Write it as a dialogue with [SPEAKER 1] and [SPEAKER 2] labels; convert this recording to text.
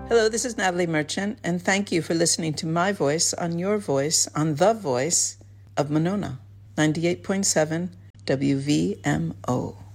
[SPEAKER 1] Hello, this is Natalie Merchant, and thank you for listening to my voice on your voice on the voice of Monona, 98.7 WVMO.